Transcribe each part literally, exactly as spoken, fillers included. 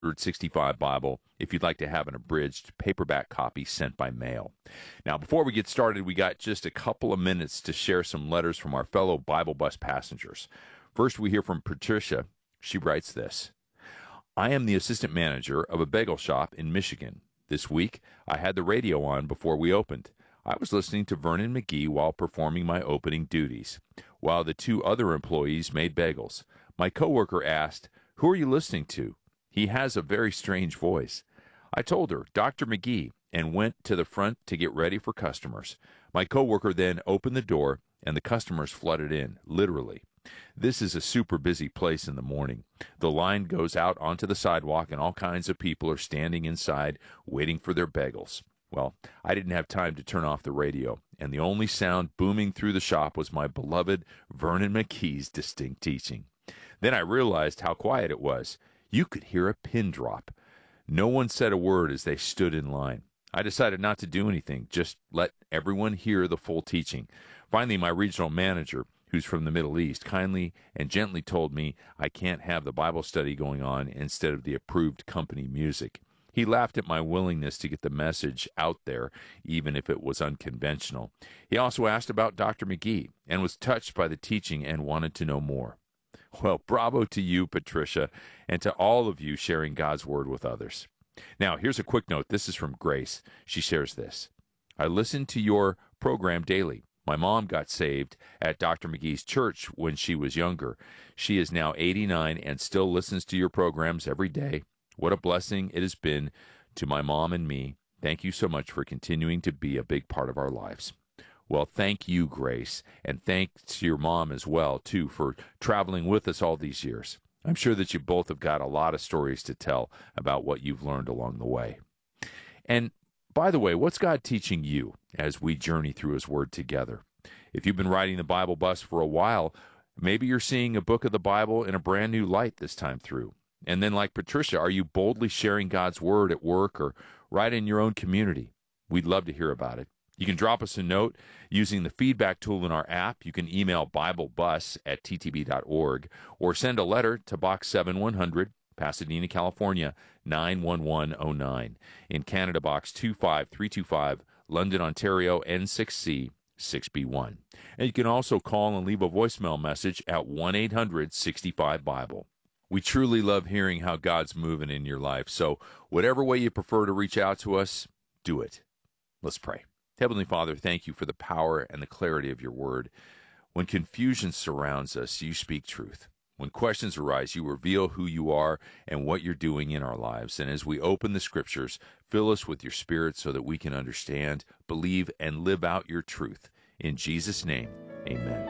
sixty-five Bible if you'd like to have an abridged paperback copy sent by mail. Now, before we get started, we got just a couple of minutes to share some letters from our fellow Bible Bus passengers. First, we hear from Patricia. She writes this: I am the assistant manager of a bagel shop in Michigan. This week, I had the radio on before we opened. I was listening to Vernon McGee while performing my opening duties, while the two other employees made bagels. My coworker asked, "Who are you listening to? He has a very strange voice." I told her, "Doctor McGee," and went to the front to get ready for customers. My coworker then opened the door, and the customers flooded in, literally. This is a super busy place in the morning. The line goes out onto the sidewalk, and all kinds of people are standing inside waiting for their bagels. Well, I didn't have time to turn off the radio, and the only sound booming through the shop was my beloved Vernon McGee's distinct teaching. Then I realized how quiet it was. You could hear a pin drop. No one said a word as they stood in line. I decided not to do anything, just let everyone hear the full teaching. Finally, my regional manager, who's from the Middle East, kindly and gently told me I can't have the Bible study going on instead of the approved company music. He laughed at my willingness to get the message out there, even if it was unconventional. He also asked about Doctor McGee and was touched by the teaching and wanted to know more. Well, bravo to you, Patricia, and to all of you sharing God's Word with others. Now, here's a quick note. This is from Grace. She shares this: I listen to your program daily. My mom got saved at Doctor McGee's church when she was younger. She is now eighty-nine and still listens to your programs every day. What a blessing it has been to my mom and me. Thank you so much for continuing to be a big part of our lives. Well, thank you, Grace, and thanks to your mom as well, too, for traveling with us all these years. I'm sure that you both have got a lot of stories to tell about what you've learned along the way. And by the way, what's God teaching you as we journey through His Word together? If you've been riding the Bible bus for a while, maybe you're seeing a book of the Bible in a brand new light this time through. And then, like Patricia, are you boldly sharing God's Word at work or right in your own community? We'd love to hear about it. You can drop us a note using the feedback tool in our app. You can email BibleBus at t t b dot org or send a letter to Box seven one hundred, Pasadena, California, nine one one oh nine. In Canada, Box two five three two five, London, Ontario, N six C six B one. And you can also call and leave a voicemail message at one eight hundred sixty-five Bible. We truly love hearing how God's moving in your life. So whatever way you prefer to reach out to us, do it. Let's pray. Heavenly Father, thank you for the power and the clarity of your word. When confusion surrounds us, you speak truth. When questions arise, you reveal who you are and what you're doing in our lives. And as we open the scriptures, fill us with your spirit so that we can understand, believe, and live out your truth. In Jesus' name, amen.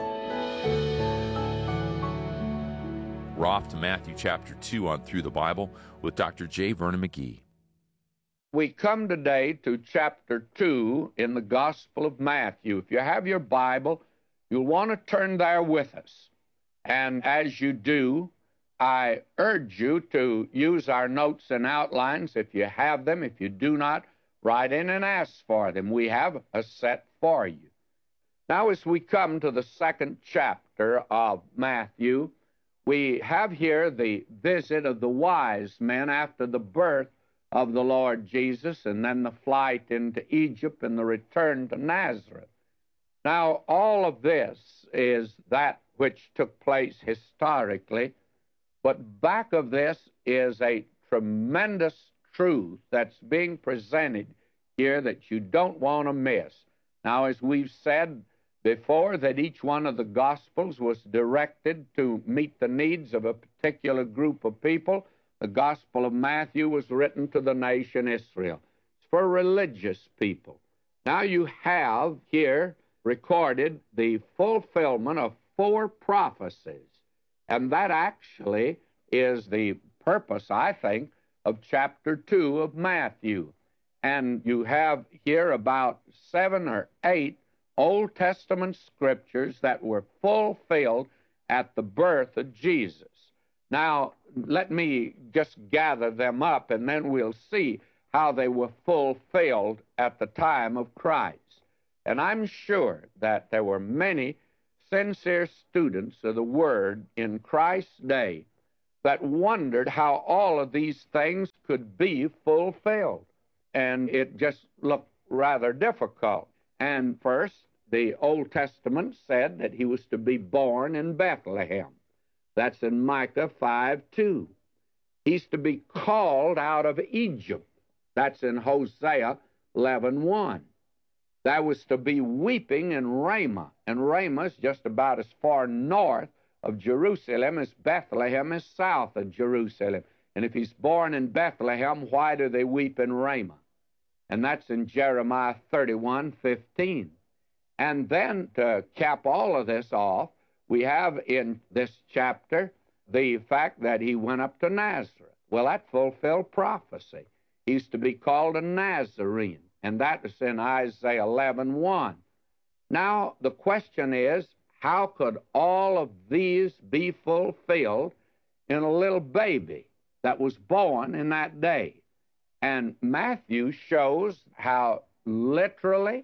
We're off to Matthew chapter two on Through the Bible with Doctor J. Vernon McGee. We come today to chapter two in the Gospel of Matthew. If you have your Bible, you'll want to turn there with us. And as you do, I urge you to use our notes and outlines if you have them. If you do not, write in and ask for them. We have a set for you. Now, as we come to the second chapter of Matthew, we have here the visit of the wise men after the birth of the Lord Jesus, and then the flight into Egypt and the return to Nazareth. Now, all of this is that which took place historically, but back of this is a tremendous truth that's being presented here that you don't want to miss. Now, as we've said before, that each one of the Gospels was directed to meet the needs of a particular group of people. The Gospel of Matthew was written to the nation Israel. It's for religious people. Now you have here recorded the fulfillment of four prophecies, and that actually is the purpose, I think, of chapter two of Matthew. And you have here about seven or eight Old Testament scriptures that were fulfilled at the birth of Jesus. Now, let me just gather them up, and then we'll see how they were fulfilled at the time of Christ. And I'm sure that there were many sincere students of the Word in Christ's day that wondered how all of these things could be fulfilled. And it just looked rather difficult. And first, the Old Testament said that he was to be born in Bethlehem. That's in Micah five two. He's to be called out of Egypt. That's in Hosea eleven one. There was to be weeping in Ramah, and Ramah is just about as far north of Jerusalem as Bethlehem is south of Jerusalem. And if he's born in Bethlehem, why do they weep in Ramah? And that's in Jeremiah thirty-one fifteen. And then to cap all of this off, we have in this chapter the fact that he went up to Nazareth. Well, that fulfilled prophecy. He's to be called a Nazarene, and that is in Isaiah eleven one. Now, the question is, how could all of these be fulfilled in a little baby that was born in that day? And Matthew shows how literally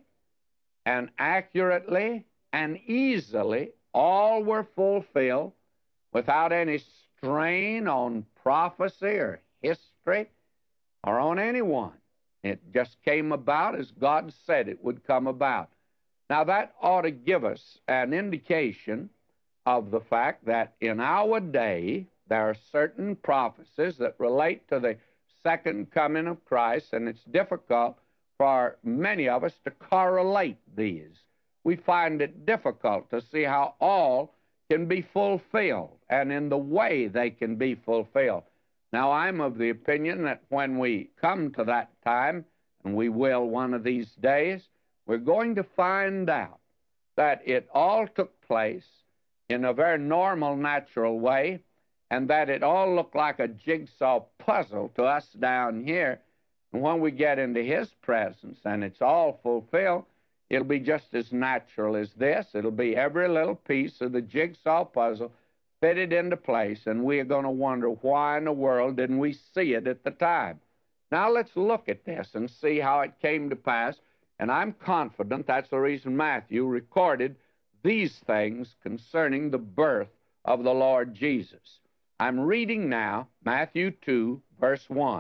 and accurately and easily all were fulfilled without any strain on prophecy or history or on anyone. It just came about as God said it would come about. Now, that ought to give us an indication of the fact that in our day there are certain prophecies that relate to the second coming of Christ, and it's difficult for many of us to correlate these. We find it difficult to see how all can be fulfilled and in the way they can be fulfilled. Now, I'm of the opinion that when we come to that time, and we will one of these days, we're going to find out that it all took place in a very normal, natural way, and that it all looked like a jigsaw puzzle to us down here. And when we get into his presence and it's all fulfilled, it'll be just as natural as this. It'll be every little piece of the jigsaw puzzle fitted into place, and we're going to wonder why in the world didn't we see it at the time. Now let's look at this and see how it came to pass, and I'm confident that's the reason Matthew recorded these things concerning the birth of the Lord Jesus. I'm reading now Matthew two, verse one.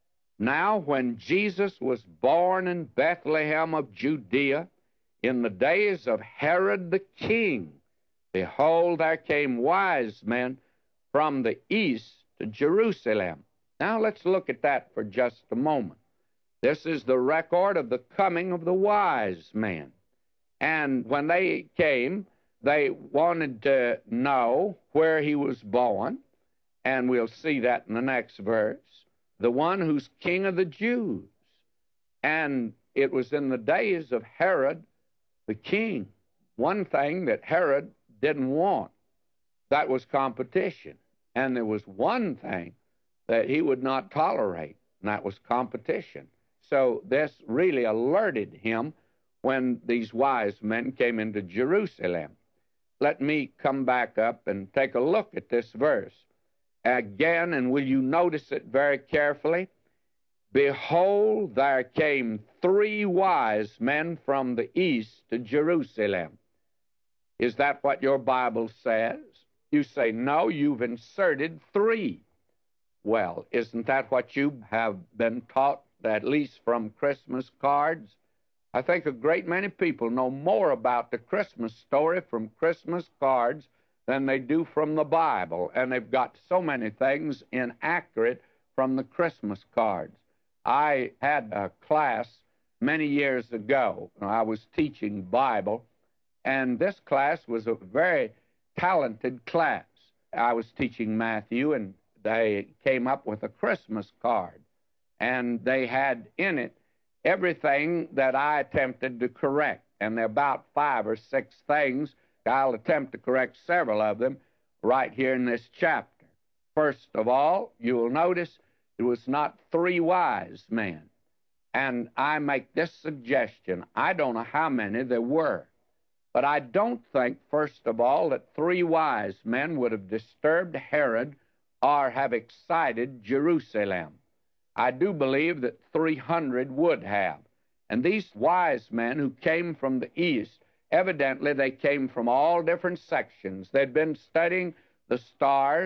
Now when Jesus was born in Bethlehem of Judea, in the days of Herod the king, behold, there came wise men from the east to Jerusalem. Now let's look at that for just a moment. This is the record of the coming of the wise men. And when they came, they wanted to know where he was born, and we'll see that in the next verse. The one who's king of the Jews. And it was in the days of Herod the king. One thing that Herod didn't want, that was competition. And there was one thing that he would not tolerate, and that was competition. So this really alerted him when these wise men came into Jerusalem. Let me come back up and take a look at this verse again, and will you notice it very carefully? Behold, there came three wise men from the east to Jerusalem. Is that what your Bible says? You say, no, you've inserted three. Well, isn't that what you have been taught, at least from Christmas cards? I think a great many people know more about the Christmas story from Christmas cards than they do from the Bible, and they've got so many things inaccurate from the Christmas cards. I had a class many years ago. I was teaching Bible, and this class was a very talented class. I was teaching Matthew, and they came up with a Christmas card, and they had in it everything that I attempted to correct, and there are about five or six things. I'll attempt to correct several of them right here in this chapter. First of all, you will notice it was not three wise men. And I make this suggestion. I don't know how many there were, but I don't think, first of all, that three wise men would have disturbed Herod or have excited Jerusalem. I do believe that three hundred would have. And these wise men who came from the east, evidently they came from all different sections. They'd been studying the stars.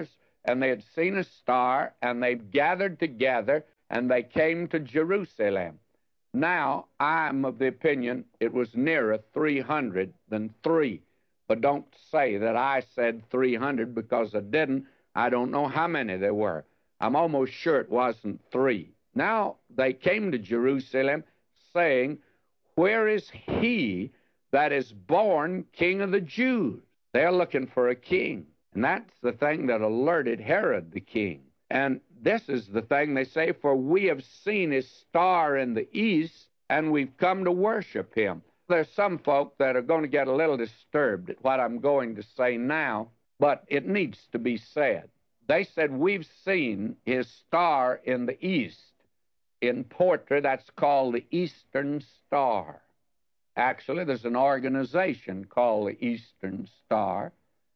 and they had seen a star, and they gathered together, and they came to Jerusalem. Now, I'm of the opinion it was nearer three hundred than three. But don't say that I said three hundred, because I didn't. I don't know how many there were. I'm almost sure it wasn't three. Now, they came to Jerusalem saying, "Where is he that is born King of the Jews?" They're looking for a king. And that's the thing that alerted Herod the king. And this is the thing they say, "For we have seen his star in the east, and we've come to worship him." There's some folk that are going to get a little disturbed at what I'm going to say now, but it needs to be said. They said, "We've seen his star in the east." In poetry, that's called the Eastern Star. Actually, there's an organization called the Eastern Star,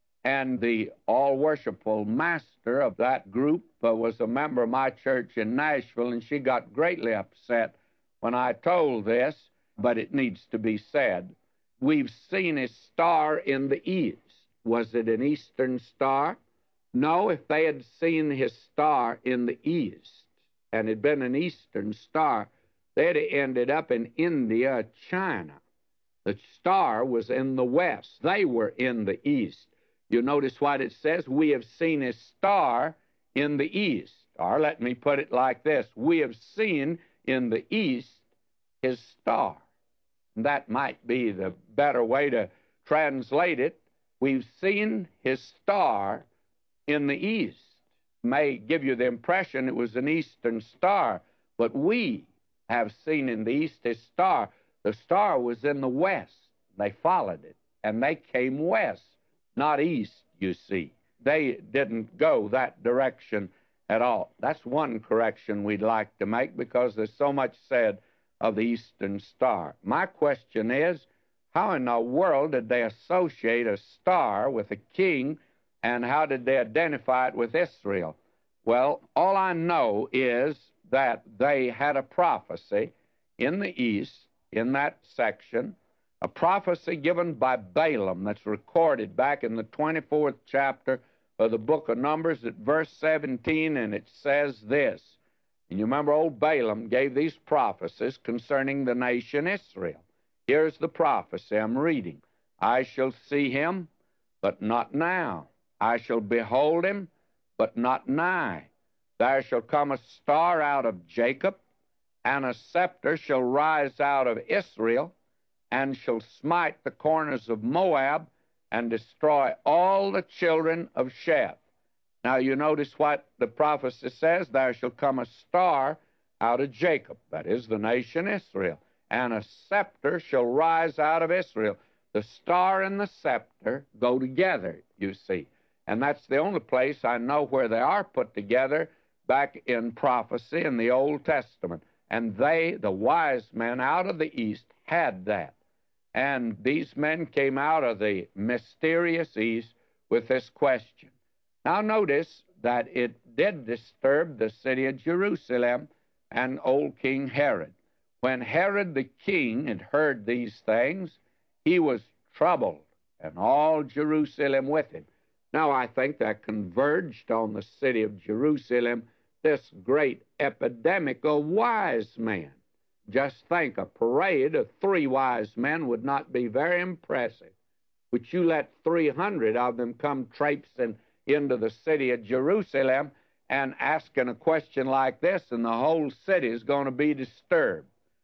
and the all-worshipful master of that group uh, was a member of my church in Nashville, and she got greatly upset when I told this, but it needs to be said. We've seen his star in the east. Was it an Eastern Star? No, if they had seen his star in the east, and it had been an Eastern Star, they'd have ended up in India, China. The star was in the west. They were in the east. You notice what it says? We have seen his star in the east. Or let me put it like this. We have seen in the east his star. And that might be the better way to translate it. We've seen his star in the east. May give you the impression it was an Eastern Star, but we have seen in the east his star. The star was in the west. They followed it, and they came west, not east, you see. They didn't go that direction at all. That's one correction we'd like to make, because there's so much said of the Eastern Star. My question is, how in the world did they associate a star with a king, and how did they identify it with Israel? Well, all I know is that they had a prophecy in the east, in that section, a prophecy given by Balaam that's recorded back in the twenty-fourth chapter of the book of Numbers at verse seventeen, and it says this. And you remember old Balaam gave these prophecies concerning the nation Israel. Here's the prophecy I'm reading. "I shall see him, but not now. I shall behold him, but not nigh. There shall come a star out of Jacob, and a scepter shall rise out of Israel, and shall smite the corners of Moab, and destroy all the children of Sheth." Now you notice what the prophecy says. There shall come a star out of Jacob, that is the nation Israel, and a scepter shall rise out of Israel. The star and the scepter go together, you see. And that's the only place I know where they are put together back in prophecy in the Old Testament. And they, the wise men out of the east, had that. And these men came out of the mysterious east with this question. Now notice that it did disturb the city of Jerusalem and old King Herod. When Herod the king had heard these things, he was troubled, and all Jerusalem with him. Now I think that converged on the city of Jerusalem this great epidemic of wise men. Just think, a parade of three wise men would not be very impressive. But you let three hundred of them come traipsing into the city of Jerusalem and asking a question like this, and the whole city is going to be disturbed.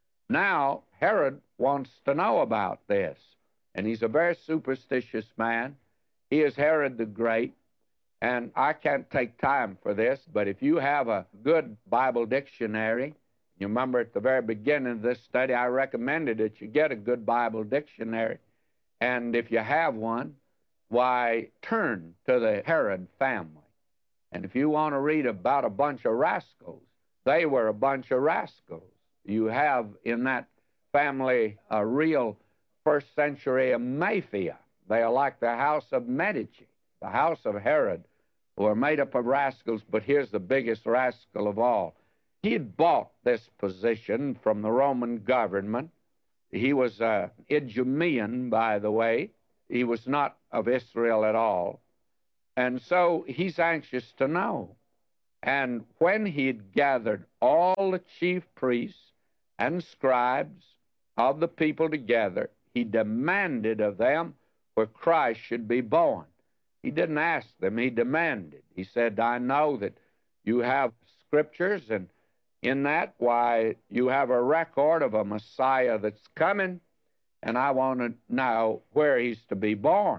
Now, Herod wants to know about this, and he's a very superstitious man. He is Herod the Great, and I can't take time for this, but if you have a good Bible dictionary, you remember at the very beginning of this study, I recommended that you get a good Bible dictionary, and if you have one, why, turn to the Herod family. And if you want to read about a bunch of rascals, they were a bunch of rascals. You have in that family a real first century mafia. They are like the house of Medici, the house of Herod, who are made up of rascals, but here's the biggest rascal of all. He had bought this position from the Roman government. He was an Idumean, by the way. He was not of Israel at all. And so he's anxious to know. And when he had gathered all the chief priests and scribes of the people together, he demanded of them where Christ should be born. He didn't ask them, he demanded. He said, I know that you have scriptures, and in that, why, you have a record of a Messiah that's coming, and I want to know where he's to be born.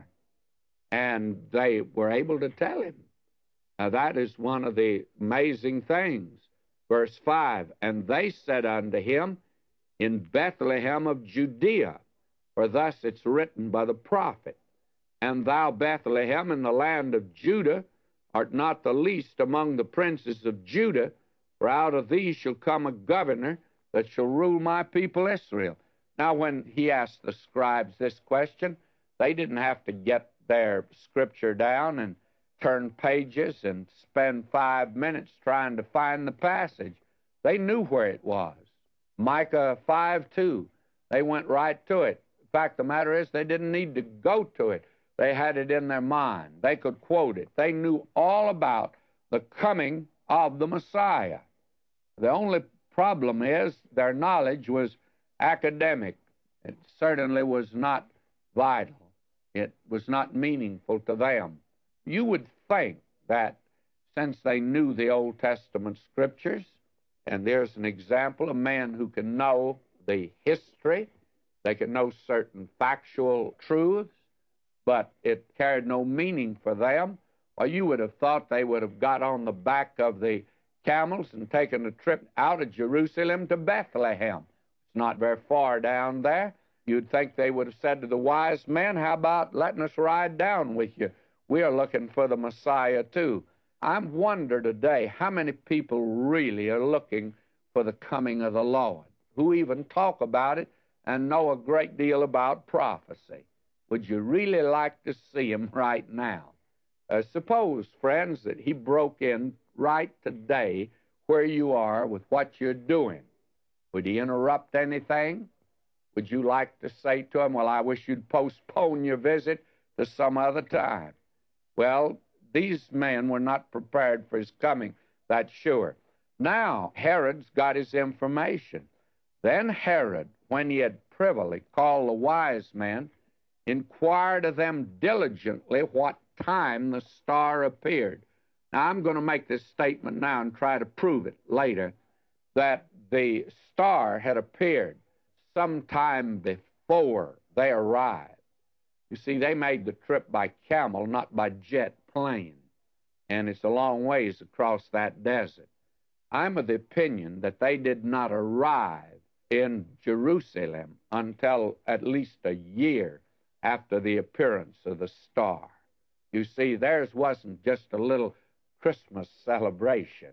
And they were able to tell him. Now, that is one of the amazing things. Verse five, and they said unto him, in Bethlehem of Judea, for thus it's written by the prophet, and thou, Bethlehem, in the land of Judah, art not the least among the princes of Judah, for out of thee shall come a governor that shall rule my people Israel. Now, when he asked the scribes this question, they didn't have to get their scripture down and turn pages and spend five minutes trying to find the passage. They knew where it was. Micah five two. They went right to it. In fact, the matter is they didn't need to go to it. They had it in their mind. They could quote it. They knew all about the coming of the Messiah. The only problem is their knowledge was academic. It certainly was not vital. It was not meaningful to them. You would think that since they knew the Old Testament scriptures, and there's an example, a man who can know the history, they can know certain factual truths, but it carried no meaning for them. Well, you would have thought they would have got on the back of the camels and taken a trip out of Jerusalem to Bethlehem. It's not very far down there. You'd think they would have said to the wise men, how about letting us ride down with you? We are looking for the Messiah too. I wonder today how many people really are looking for the coming of the Lord, who even talk about it and know a great deal about prophecy. Would you really like to see him right now? Uh, suppose, friends, that he broke in right today where you are with what you're doing. Would he interrupt anything? Would you like to say to him, well, I wish you'd postpone your visit to some other time? Well, these men were not prepared for his coming, that's sure. Now, Herod's got his information. Then Herod, when he had privily called the wise men, inquired of them diligently what time the star appeared. Now, I'm going to make this statement now and try to prove it later, that the star had appeared sometime before they arrived. You see, they made the trip by camel, not by jet plane, and it's a long ways across that desert. I'm of the opinion that they did not arrive in Jerusalem until at least a year after the appearance of the star. You see, theirs wasn't just a little Christmas celebration.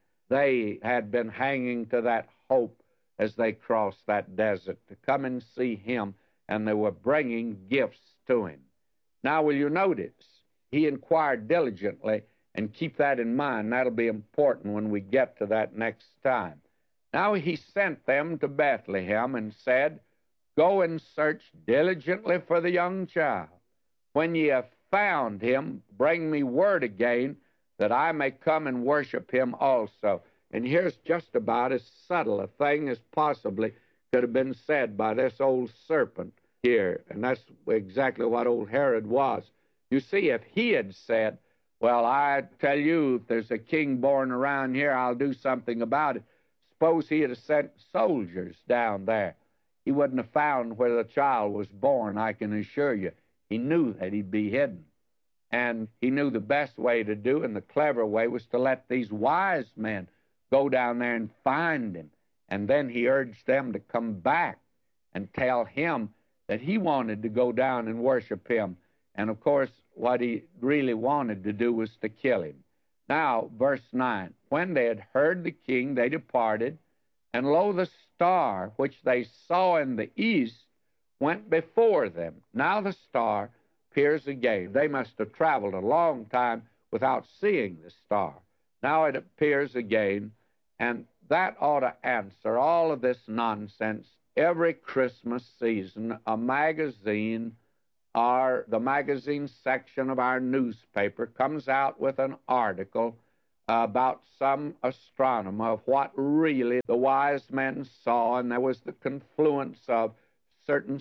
They had been hanging to that hope as they crossed that desert to come and see him, and they were bringing gifts to him. Now, will you notice? He inquired diligently, and keep that in mind. That'll be important when we get to that next time. Now he sent them to Bethlehem and said, go and search diligently for the young child. When ye have found him, bring me word again, that I may come and worship him also. And here's just about as subtle a thing as possibly could have been said by this old serpent here. And that's exactly what old Herod was. You see, if he had said, well, I tell you, if there's a king born around here, I'll do something about it. Suppose he had sent soldiers down there. He wouldn't have found where the child was born, I can assure you. He knew that he'd be hidden. And he knew the best way to do, and the clever way, was to let these wise men go down there and find him. And then he urged them to come back and tell him that he wanted to go down and worship him. And, of course, what he really wanted to do was to kill him. Now, verse nine, when they had heard the king, they departed, and lo, the star which they saw in the east went before them. Now the star appears again. They must have traveled a long time without seeing the star. Now it appears again, and that ought to answer all of this nonsense. Every Christmas season, a magazine or the magazine section of our newspaper comes out with an article about some astronomer of what really the wise men saw, and there was the confluence of certain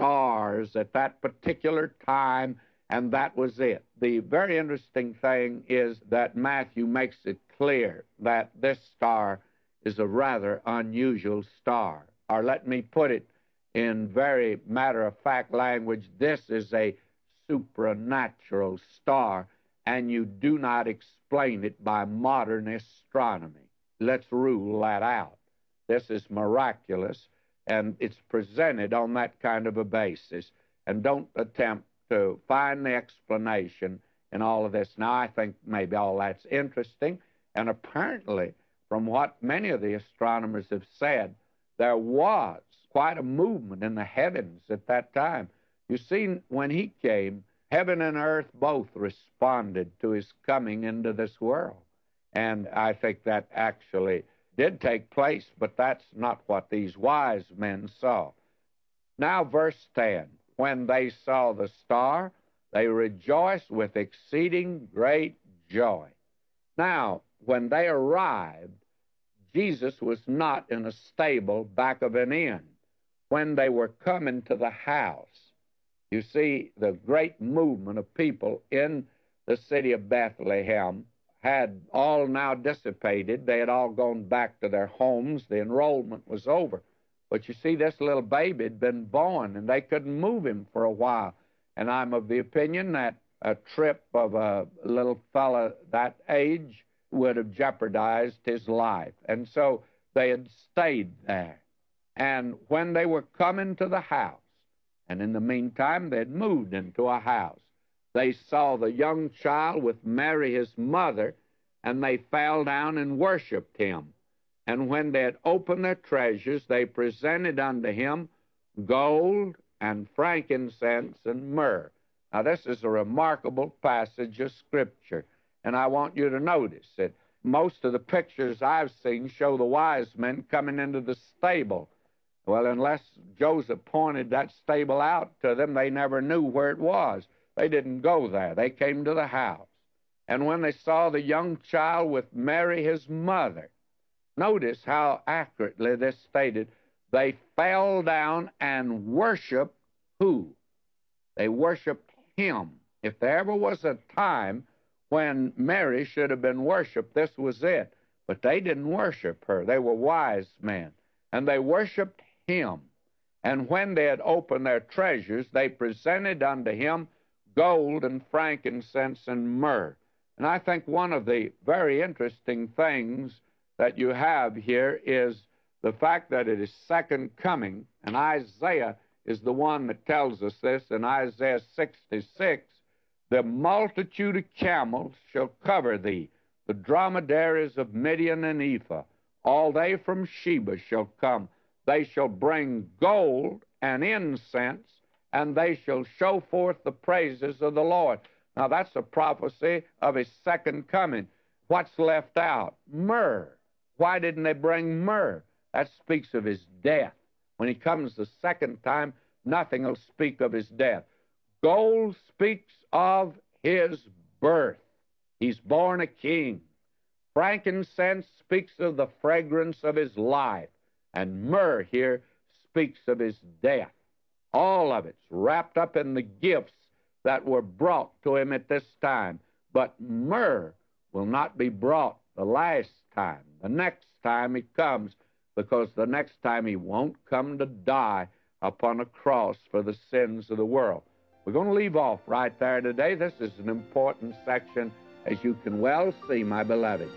stars at that particular time, and that was it. The very interesting thing is that Matthew makes it clear that this star is a rather unusual star. Or let me put it in very matter-of-fact language, this is a supernatural star, and you do not explain it by modern astronomy. Let's rule that out. This is miraculous, and it's presented on that kind of a basis. And don't attempt to find the explanation in all of this. Now, I think maybe all that's interesting, and apparently, from what many of the astronomers have said, there was quite a movement in the heavens at that time. You see, when he came, heaven and earth both responded to his coming into this world. And I think that actually did take place, but that's not what these wise men saw. Now, verse ten, when they saw the star, they rejoiced with exceeding great joy. Now, when they arrived, Jesus was not in a stable back of an inn. When they were coming to the house, you see, the great movement of people in the city of Bethlehem had all now dissipated. They had all gone back to their homes. The enrollment was over. But you see, this little baby had been born, and they couldn't move him for a while. And I'm of the opinion that a trip of a little fella that age would have jeopardized his life. And so they had stayed there. And when they were coming to the house, and in the meantime they had moved into a house, they saw the young child with Mary his mother, and they fell down and worshipped him. And when they had opened their treasures, they presented unto him gold and frankincense and myrrh. Now, this is a remarkable passage of Scripture, and I want you to notice that most of the pictures I've seen show the wise men coming into the stable. Well, unless Joseph pointed that stable out to them, they never knew where it was. They didn't go there. They came to the house. And when they saw the young child with Mary his mother, notice how accurately this stated, they fell down and worshiped who? They worshiped him. If there ever was a time when Mary should have been worshiped, this was it. But they didn't worship her. They were wise men. And they worshiped him. And when they had opened their treasures, they presented unto him gold and frankincense and myrrh. And I think one of the very interesting things that you have here is the fact that it is second coming, and Isaiah is the one that tells us this in Isaiah sixty-six, the multitude of camels shall cover thee, the dromedaries of Midian and Ephah, all they from Sheba shall come. They shall bring gold and incense, and they shall show forth the praises of the Lord. Now, that's a prophecy of his second coming. What's left out? Myrrh. Why didn't they bring myrrh? That speaks of his death. When he comes the second time, nothing will speak of his death. Gold speaks of his birth. He's born a king. Frankincense speaks of the fragrance of his life. And myrrh here speaks of his death. All of it's wrapped up in the gifts that were brought to him at this time. But myrrh will not be brought the last time, the next time he comes, because the next time he won't come to die upon a cross for the sins of the world. We're going to leave off right there today. This is an important section, as you can well see, my beloved.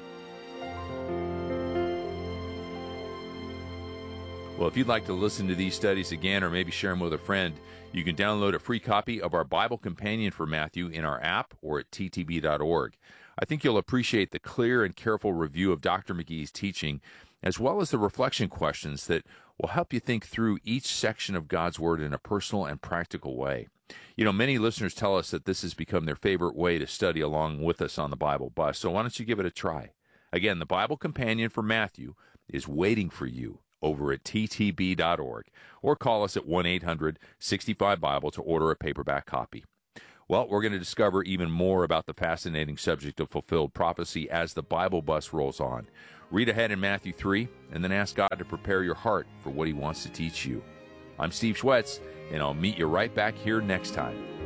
Well, if you'd like to listen to these studies again or maybe share them with a friend, you can download a free copy of our Bible Companion for Matthew in our app or at t t b dot org. I think you'll appreciate the clear and careful review of Doctor McGee's teaching, as well as the reflection questions that will help you think through each section of God's Word in a personal and practical way. You know, many listeners tell us that this has become their favorite way to study along with us on the Bible Bus, so why don't you give it a try? Again, the Bible Companion for Matthew is waiting for you over at t t b dot org, or call us at one eight hundred sixty-five Bible to order a paperback copy. Well, we're going to discover even more about the fascinating subject of fulfilled prophecy as the Bible Bus rolls on. Read ahead in Matthew three, and then ask God to prepare your heart for what he wants to teach you. I'm Steve Schwetz, and I'll meet you right back here next time.